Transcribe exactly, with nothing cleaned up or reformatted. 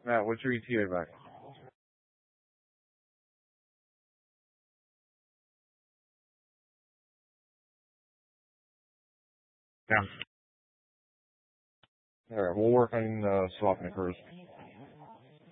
Matt, what's your E T A back? Yeah. All right, we'll work on uh, swapping the crews.